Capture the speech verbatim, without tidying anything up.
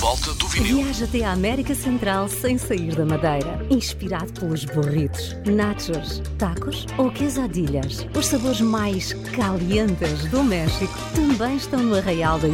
volta do vinil. Viaja até à América Central sem sair da Madeira. Inspirado pelos burritos, nachos, tacos ou quesadillas. Os sabores mais calientes do México também estão no Arraial da